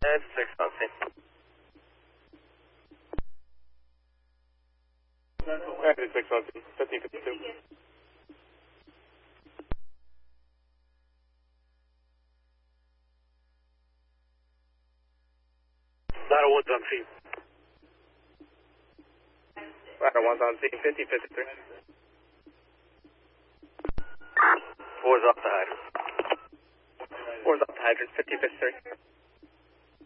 That's 6 on scene. That's 6 on scene, 1552. Ladder 1's on scene. Ladder 1's on scene, 5053. 4's off the hydrant. 4's off the hydrant, 5053.